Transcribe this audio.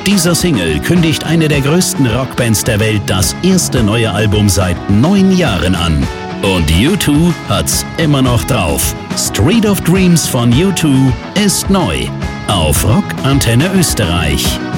Mit dieser Single kündigt eine der größten Rockbands der Welt das erste neue Album seit 9 Jahren an. Und U2 hat's immer noch drauf. Street of Dreams von U2 ist neu. Auf Rock Antenne Österreich.